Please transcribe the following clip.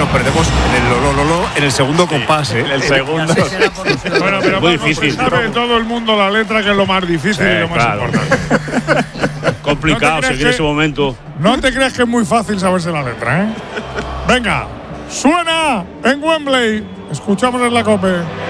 nos perdemos en el en el segundo compás. El segundo. Bueno, pero muy Paco, difícil. sabe todo el mundo la letra, que es lo más difícil y lo más importante. Complicado seguir ese momento. No te creas que es muy fácil saberse la letra, ¿eh? Venga, suena en Wembley. Escuchamos en la COPE.